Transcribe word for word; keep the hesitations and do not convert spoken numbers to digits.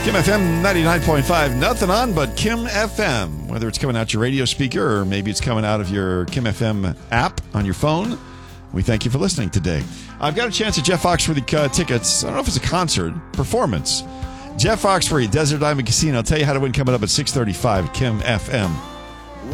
Kim F M ninety-nine point five, nothing on but Kim F M. Whether it's coming out your radio speaker or maybe it's coming out of your Kim F M app on your phone, we thank you for listening today. I've got a chance at Jeff Foxworthy uh, tickets. I don't know if it's a concert, performance. Jeff Foxworthy, Desert Diamond Casino. I'll tell you how to win coming up at six thirty-five at Kim F M.